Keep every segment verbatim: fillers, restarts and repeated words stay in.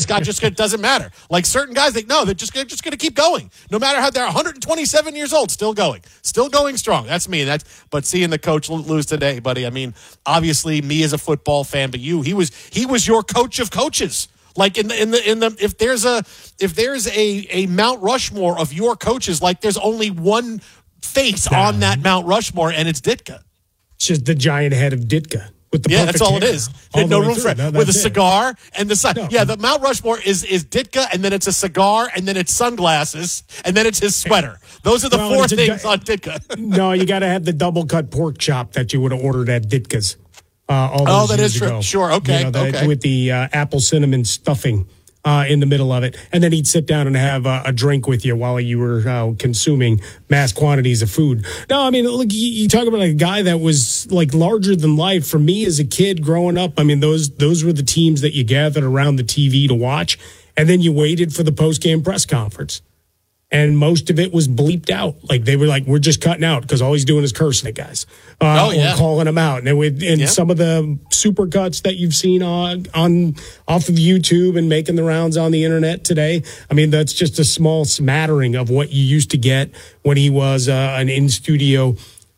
guy just it doesn't matter. Like certain guys think, no, they're just, they're just going to keep going. No matter how they're one hundred twenty-seven years old, still going. Still going strong. That's me. That's But seeing the coach lose today, buddy, I mean, obviously me as a football fan, but you, he was he was your coach of coaches. Like in the in the in the if there's a if there's a, a Mount Rushmore of your coaches, like there's only one face nah. on that Mount Rushmore, and it's Ditka. It's just the giant head of Ditka. With the yeah, that's all hair. it is. No room for it. No, with a it. cigar and the sun. No. Yeah, the Mount Rushmore is is Ditka, and then it's a cigar, and then it's sunglasses, and then it's his sweater. Those are the well, four a, things on Ditka. No, you got to have the double cut pork chop that you would have ordered at Ditka's. Uh, all oh, that is true. Ago. Sure, okay, you know, that, okay. With the uh, apple cinnamon stuffing uh, in the middle of it, and then he'd sit down and have uh, a drink with you while you were uh, consuming mass quantities of food. No, I mean, look, you, you talk about a guy that was like larger than life. For me as a kid growing up, I mean, those those were the teams that you gathered around the T V to watch, and then you waited for the post game press conference. And most of it was bleeped out. Like they were like, we're just cutting out because all he's doing is cursing at guys. Uh, oh, yeah. Or calling them out. And, with, and yep. some of the super cuts that you've seen on, on off of YouTube and making the rounds on the internet today, I mean, that's just a small smattering of what you used to get when he was uh, an in-studio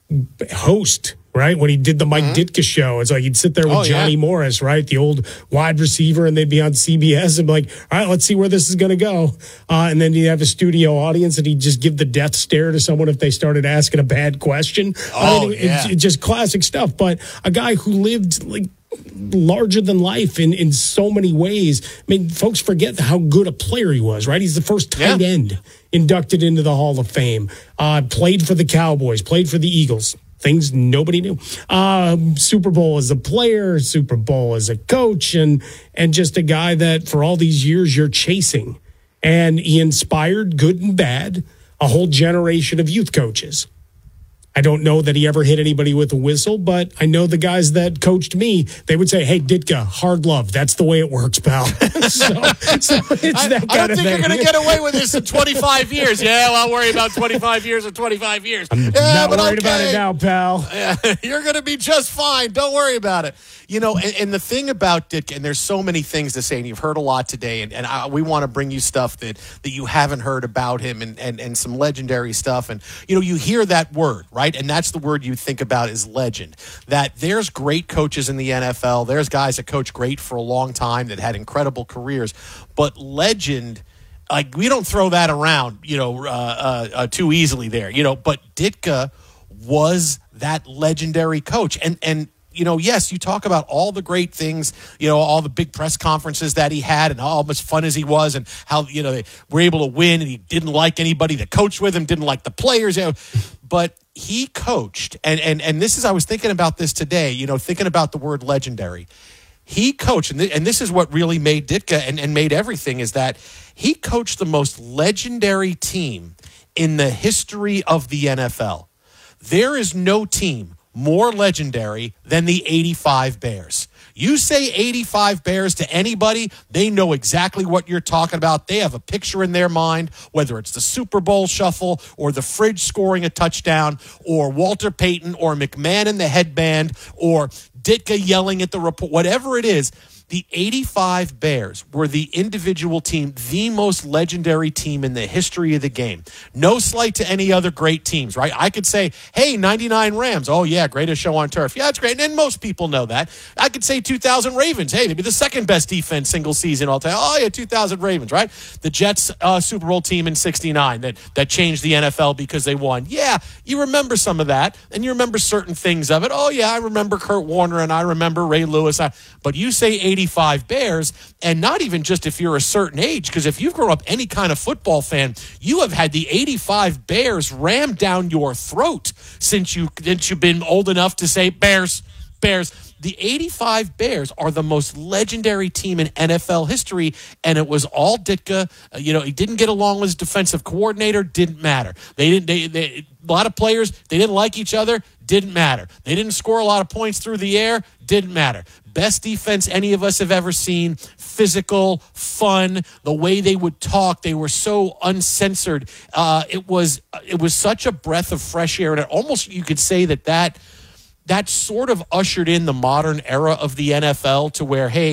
host. Right? When he did the Mike mm-hmm. Ditka show, it's like he'd sit there with oh, Johnny yeah. Morris, right? The old wide receiver, and they'd be on C B S and be like, all right, let's see where this is going to go. Uh, and then he'd have a studio audience and he'd just give the death stare to someone if they started asking a bad question. Oh, I mean, yeah. it's, it's just classic stuff. But a guy who lived like larger than life in, in so many ways. I mean, folks forget how good a player he was, right? He's the first tight yeah. end inducted into the Hall of Fame. Uh, played for the Cowboys, played for the Eagles. Things nobody knew. Um, Super Bowl as a player, Super Bowl as a coach, and and just a guy that for all these years you're chasing. And he inspired, good and bad, a whole generation of youth coaches. I don't know that he ever hit anybody with a whistle, but I know the guys that coached me, they would say, hey, Ditka, hard love. That's the way it works, pal. so, so it's I, that I kind don't of think thing. you're going to get away with this in twenty-five years. Yeah, well, I'll worry about twenty-five years or twenty-five years. I'm yeah, not but worried okay. about it now, pal. Yeah, you're going to be just fine. Don't worry about it. You know, and, and the thing about Ditka, and there's so many things to say, and you've heard a lot today, and, and I, we want to bring you stuff that, that you haven't heard about him and, and, and some legendary stuff. And, you know, you hear that word, right? And that's the word you think about is legend. That there's great coaches in the N F L. There's guys that coach great for a long time that had incredible careers. But legend, like, we don't throw that around, you know, uh, uh, uh, too easily there, you know. But Ditka was that legendary coach. And, and, you know, yes, you talk about all the great things, you know, all the big press conferences that he had and how much fun as he was and how, you know, they were able to win and he didn't like anybody that coached with him, didn't like the players, you know. But he coached, and, and, and this is, I was thinking about this today, you know, thinking about the word legendary. He coached, and, th- and this is what really made Ditka and, and made everything, is that he coached the most legendary team in the history of the N F L. There is no team more legendary than the eighty-five Bears. You say eighty-five Bears to anybody, they know exactly what you're talking about. They have a picture in their mind, whether it's the Super Bowl shuffle or the fridge scoring a touchdown or Walter Payton or McMahon in the headband or Ditka yelling at the report, whatever it is. The eighty-five Bears were the individual team, the most legendary team in the history of the game. No slight to any other great teams, right? I could say, hey, ninety-nine Rams. Oh, yeah, greatest show on turf. Yeah, it's great. And most people know that. I could say two thousand Ravens. Hey, they'd be the second best defense single season all time. Oh, yeah, two thousand Ravens, right? The Jets uh, Super Bowl team in sixty-nine that, that changed the N F L because they won. Yeah, you remember some of that, and you remember certain things of it. Oh, yeah, I remember Kurt Warner, and I remember Ray Lewis. I, but you say eighty-five Bears, and not even just if you're a certain age, because if you've grown up any kind of football fan, you have had the eighty-five Bears rammed down your throat since, you, since you've been old enough to say Bears, Bears. The eighty-five Bears are the most legendary team in N F L history, and it was all Ditka. Uh, you know, he didn't get along with his defensive coordinator, didn't matter. They didn't. They, they, a lot of players, they didn't like each other, didn't matter. They didn't score a lot of points through the air, didn't matter. Best defense any of us have ever seen. Physical, fun, the way they would talk, they were so uncensored. Uh, it was it was such a breath of fresh air, and it almost, you could say that that that sort of ushered in the modern era of the N F L to where, hey,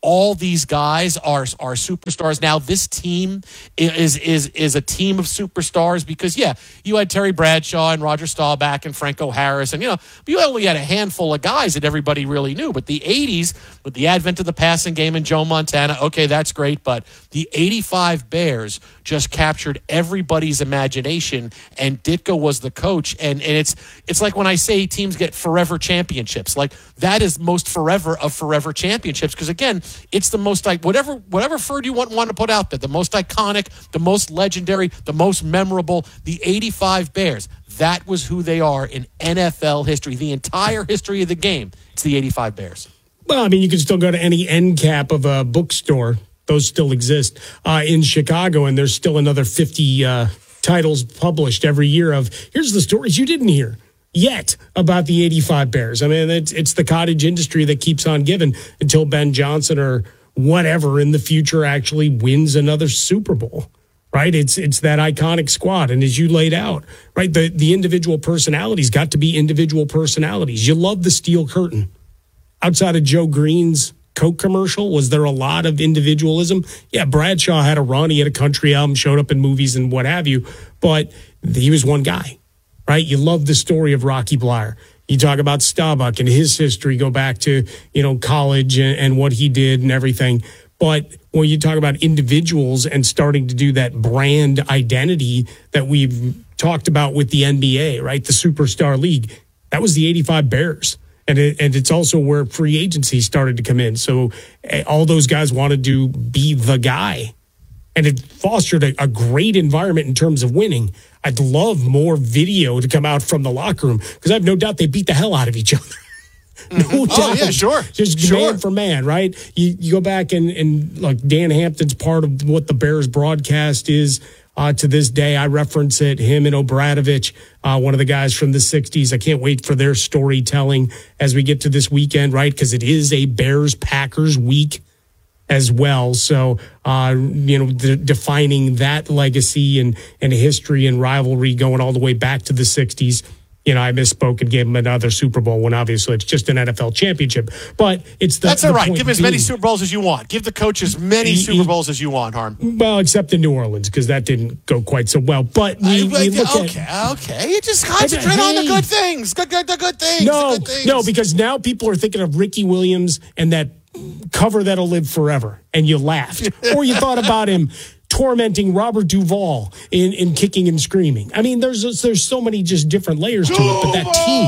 all these guys are are superstars. Now this team is is is a team of superstars because yeah, you had Terry Bradshaw and Roger Staubach and Franco Harris, and you know you only had a handful of guys that everybody really knew. But the eighties, with the advent of the passing game and Joe Montana, okay, that's great. But the eighty-five Bears just captured everybody's imagination, and Ditka was the coach. And and it's it's like when I say teams get forever championships, like that is most forever of forever championships because again. It's the most like whatever whatever word you want want to put out there, the most iconic, the most legendary, the most memorable. The eighty-five Bears. That was who they are in N F L history, the entire history of the game. It's the eighty-five Bears. Well, I mean, you can still go to any end cap of a bookstore; those still exist uh, in Chicago, and there's still another fifty uh, titles published every year. Of here's the stories you didn't hear yet about the eighty-five Bears. I mean, it's, it's the cottage industry that keeps on giving until Ben Johnson or whatever in the future actually wins another Super Bowl, right? It's it's that iconic squad. And as you laid out, right, the, the individual personalities got to be individual personalities. You love the steel curtain. Outside of Joe Green's Coke commercial, was there a lot of individualism? Yeah, Bradshaw had a run. He had a country album, showed up in movies and what have you, but he was one guy. Right? You love the story of Rocky Bleier. You talk about Staubach and his history, go back to, you know, college and, and what he did and everything. But when you talk about individuals and starting to do that brand identity that we've talked about with the N B A, right? The Superstar League, that was the eighty-five Bears. And it, and it's also where free agency started to come in. So uh, all those guys wanted to be the guy. And it fostered a, a great environment in terms of winning. I'd love more video to come out from the locker room because I have no doubt they beat the hell out of each other. no mm-hmm. doubt. Oh, yeah, sure. Just sure. man for man, right? You, you go back and, and like Dan Hampton's part of what the Bears broadcast is uh, to this day. I reference it, him and Obradovich, uh, one of the guys from the sixties. I can't wait for their storytelling as we get to this weekend, right? Because it is a Bears-Packers week as well. So, uh, you know, de- defining that legacy and, and history and rivalry going all the way back to the sixties. You know, I misspoke and gave him another Super Bowl when obviously it's just an N F L championship. But it's the That's all the right. point Give as being, many Super Bowls as you want. Give the coach as many he, Super Bowls as you want, Harm. Well, except in New Orleans, because that didn't go quite so well. But we, I, we look okay, at... okay. You just concentrate hey, on the good things. Good, good, the good things. No, the good things. no, because now people are thinking of Ricky Williams and that cover that'll live forever, and you laughed. Or you thought about him tormenting Robert Duvall in, in Kicking and Screaming. I mean, there's there's so many just different layers to it, but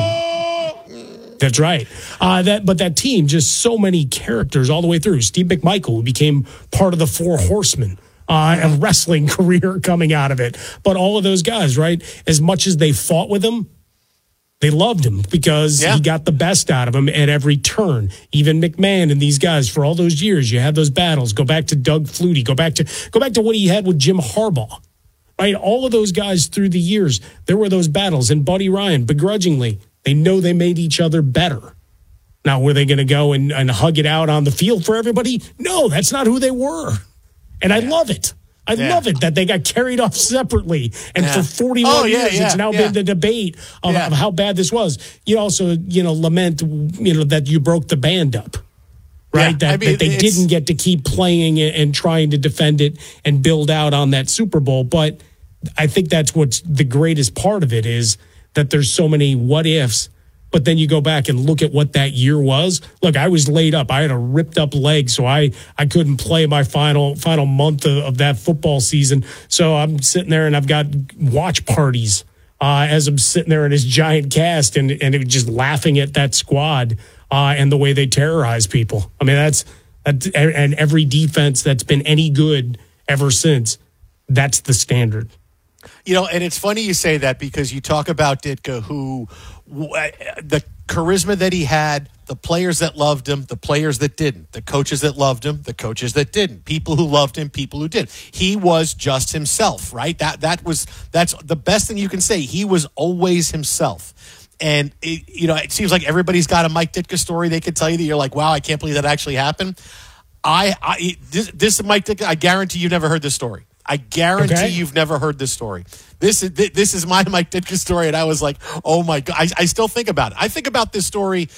that team... That's right. Uh, that, but that team, just so many characters all the way through. Steve McMichael, who became part of the Four Horsemen, uh, a wrestling career coming out of it. But all of those guys, right, as much as they fought with him, they loved him because yeah. he got the best out of him at every turn. Even McMahon and these guys for all those years, you had those battles. Go back to Doug Flutie. Go back to go back to what he had with Jim Harbaugh. Right, all of those guys through the years, there were those battles. And Buddy Ryan, begrudgingly, they know they made each other better. Now, were they going to go and, and hug it out on the field for everybody? No, that's not who they were. And I love it. I yeah. love it that they got carried off separately. And yeah. for forty-one oh, yeah, years, yeah, it's now yeah. been the debate of, yeah. of how bad this was. You also, you know, lament, you know, that you broke the band up, right? Yeah. That, I mean, that they it's... didn't get to keep playing it and trying to defend it and build out on that Super Bowl. But I think that's what's the greatest part of it is that there's so many what ifs. But then you go back and look at what that year was. Look, I was laid up. I had a ripped up leg, so I, I couldn't play my final final month of, of that football season. So I'm sitting there and I've got watch parties uh, as I'm sitting there in this giant cast and, and it was just laughing at that squad uh, and the way they terrorize people. I mean, that's, that's and every defense that's been any good ever since, that's the standard. You know, and it's funny you say that because you talk about Ditka, who the charisma that he had, the players that loved him, the players that didn't, the coaches that loved him, the coaches that didn't, people who loved him, people who didn't. He was just himself, right? That that was that's the best thing you can say. He was always himself. And, it, you know, it seems like everybody's got a Mike Ditka story they could tell you that you're like, wow, I can't believe that actually happened. I, I this, this Mike Ditka, I guarantee you never heard this story. I guarantee Okay. you've never heard this story. This is this is my Mike Ditka story, and I was like, oh my God. I, I still think about it. I think about this story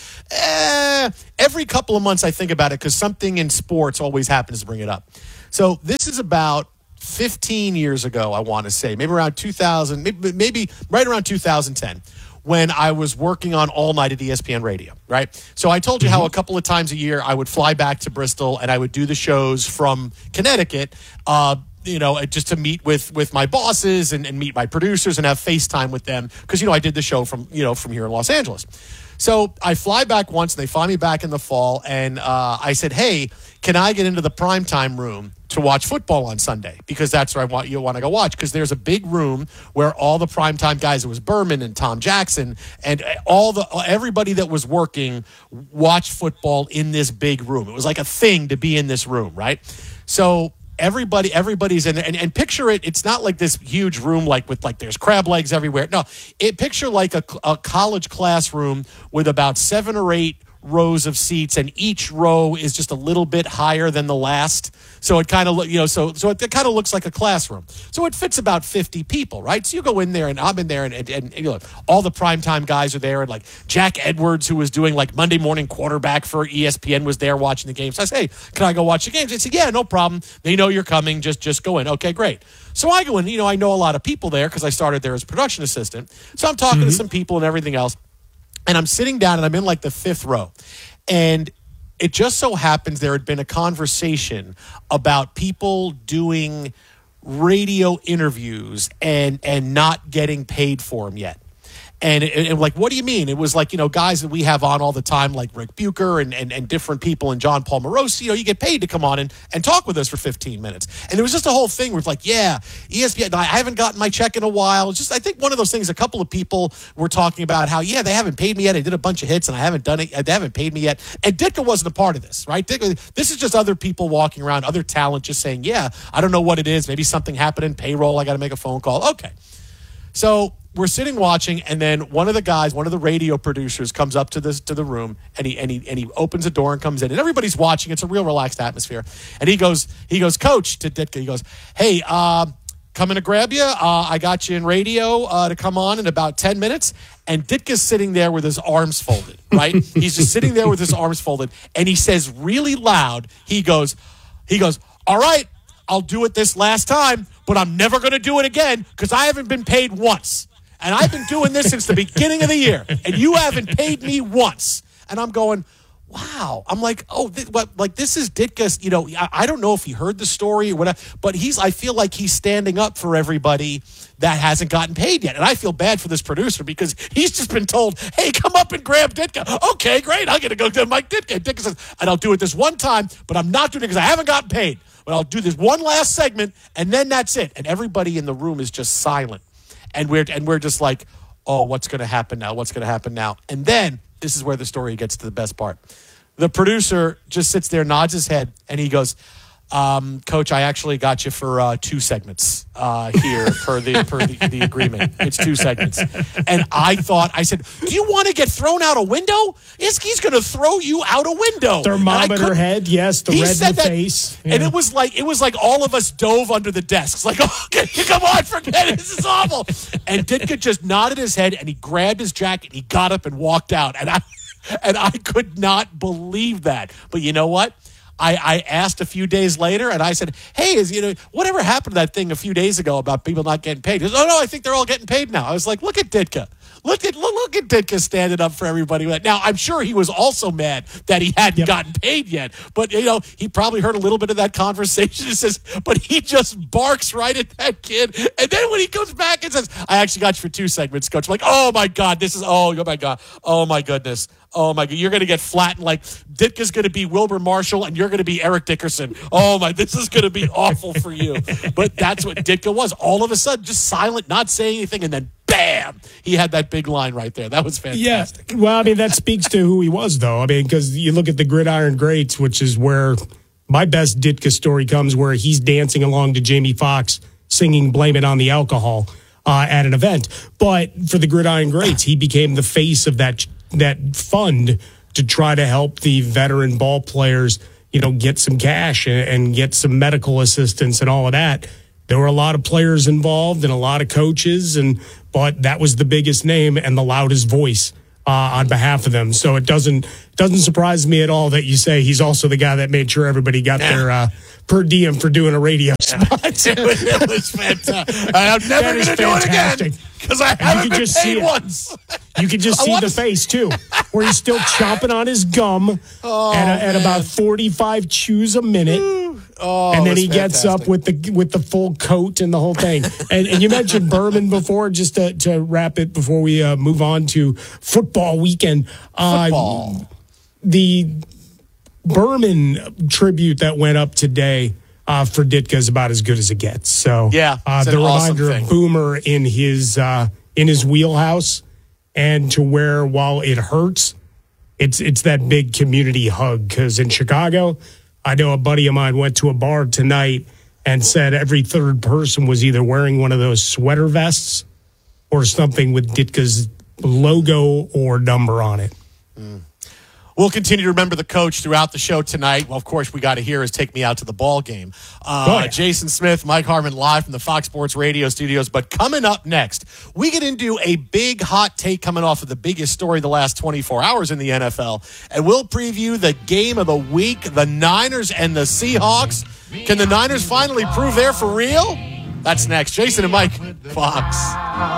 eh, every couple of months. I think about it because something in sports always happens to bring it up. So this is about fifteen years ago, I want to say, maybe around two thousand, maybe, maybe right around two thousand ten, when I was working on All Night at E S P N Radio, right? So I told you how a couple of times a year I would fly back to Bristol and I would do the shows from Connecticut, uh, you know, just to meet with with my bosses and, and meet my producers and have FaceTime with them because, you know, I did the show from, you know, from here in Los Angeles. So I fly back once, and they fly me back in the fall, and uh, I said, hey, can I get into the primetime room to watch football on Sunday? Because that's where I want you want to go watch, because there's a big room where all the primetime guys, it was Berman and Tom Jackson, and all the everybody that was working watched football in this big room. It was like a thing to be in this room, right? So Everybody, everybody's in there, and, and picture it. It's not like this huge room, like with like there's crab legs everywhere. No, it picture like a, a college classroom with about seven or eight rows of seats, and each row is just a little bit higher than the last. So it kind of look, you know, so so it, it kind of looks like a classroom. So it fits about fifty people, right? So you go in there, and I'm in there, and and, and you know, all the primetime guys are there, and like Jack Edwards, who was doing like Monday morning quarterback for E S P N, was there watching the games. So I said, hey, can I go watch the games? They said, yeah, no problem. They know you're coming. Just just go in. Okay, great. So I go in. You know, I know a lot of people there because I started there as production assistant. So I'm talking mm-hmm. to some people and everything else. And I'm sitting down, and I'm in like the fifth row. And it just so happens there had been a conversation about people doing radio interviews and and not getting paid for them yet. And, and, and like, what do you mean? It was like, you know, guys that we have on all the time, like Rick Bucher and, and, and different people, and John Paul Morosi, you know, you get paid to come on and, and talk with us for fifteen minutes. And there was just a whole thing where it's like, yeah, E S P N, I haven't gotten my check in a while. It's just, I think one of those things, a couple of people were talking about how, yeah, they haven't paid me yet. I did a bunch of hits and I haven't done it. They haven't paid me yet. And Ditka wasn't a part of this, right? Ditka, this is just other people walking around, other talent just saying, yeah, I don't know what it is. Maybe something happened in payroll. I got to make a phone call. Okay. So we're sitting watching, and then one of the guys, one of the radio producers, comes up to this to the room, and he and he and he opens the door and comes in, and everybody's watching. It's a real relaxed atmosphere, and he goes, he goes, Coach, to Ditka, he goes, hey, uh, coming to grab you. Uh, I got you in radio uh, to come on in about ten minutes, and Ditka's sitting there with his arms folded, right? He's just sitting there with his arms folded, and he says really loud, he goes, he goes, all right, I'll do it this last time, but I'm never going to do it again because I haven't been paid once. And I've been doing this since the beginning of the year, and you haven't paid me once. And I'm going, wow. I'm like, oh, th- what? Like this is Ditka's. You know, I, I don't know if he heard the story or whatever, but he's. I feel like he's standing up for everybody that hasn't gotten paid yet, and I feel bad for this producer because he's just been told, hey, come up and grab Ditka. Okay, great. I'm gonna go to Mike Ditka. And Ditka says, and I'll do it this one time, but I'm not doing it because I haven't gotten paid. But I'll do this one last segment, and then that's it. And everybody in the room is just silent. And we're and we're just like, oh, what's going to happen now? What's going to happen now? And then this is where the story gets to the best part. The producer just sits there, nods his head, and he goes, um, Coach, I actually got you for uh, two segments uh, here per the per the, the agreement. It's two segments. And I thought, I said, do you want to get thrown out a window? He's, he's going to throw you out a window. Thermometer head, yes, the red in the face. Yeah. And it was like it was like all of us dove under the desks. Like, oh, come on, forget it. This is awful. And Ditka just nodded his head, and he grabbed his jacket, and he got up and walked out. And I and I could not believe that. But you know what? I, I asked a few days later, and I said, hey, is you know whatever happened to that thing a few days ago about people not getting paid? He goes, oh, no, I think they're all getting paid now. I was like, look at Ditka. Look at look, look at Ditka standing up for everybody. Now, I'm sure he was also mad that he hadn't yep. gotten paid yet. But, you know, he probably heard a little bit of that conversation. He says, but he just barks right at that kid. And then when he comes back and says, I actually got you for two segments, Coach. I'm like, oh, my God, this is, oh, oh my God. Oh, my goodness. Oh, my God. You're going to get flattened like Ditka's going to be Wilbur Marshall and you're going to be Eric Dickerson. Oh, my, this is going to be awful for you. But that's what Ditka was. All of a sudden, just silent, not saying anything, and then bam, he had that big line right there. That was fantastic. Yeah. Well, I mean, that speaks to who he was, though. I mean, because you look at the Gridiron Greats, which is where my best Ditka story comes, where he's dancing along to Jamie Foxx singing Blame It on the Alcohol uh, at an event. But for the Gridiron Greats, he became the face of that that fund to try to help the veteran ball players, you know, get some cash and, and get some medical assistance and all of that. there were a lot of players involved and a lot of coaches, and but that was the biggest name and the loudest voice uh, on behalf of them. So it doesn't doesn't surprise me at all that you say he's also the guy that made sure everybody got yeah. their uh, per diem for doing a radio spot. it, was, it was fantastic. I'm never going to do it again because I haven't you been just paid see once. You could just see the face, too, where he's still chomping on his gum oh, at, a, at about forty-five chews a minute. Oh, and then he fantastic. gets up with the with the full coat and the whole thing. And, and you mentioned Berman before, just to, to wrap it before we uh, move on to football weekend. Uh, football. The Berman tribute that went up today uh, for Ditka is about as good as it gets. So yeah, uh, the awesome reminder thing. of Boomer in his uh, in his wheelhouse, and to where while it hurts, it's it's that big community hug. Because in Chicago, I know a buddy of mine went to a bar tonight and said every third person was either wearing one of those sweater vests or something with Ditka's logo or number on it. Mm. We'll continue to remember the coach throughout the show tonight. Well, of course, we got to hear is Take Me Out to the Ball Game. Uh, oh, yeah. Jason Smith, Mike Harmon live from the Fox Sports Radio studios. But coming up next, we get into a big hot take coming off of the biggest story of the last twenty-four hours in the N F L. And we'll preview the game of the week, the Niners and the Seahawks. Can the Niners finally prove they're for real? That's next. Jason and Mike, Fox.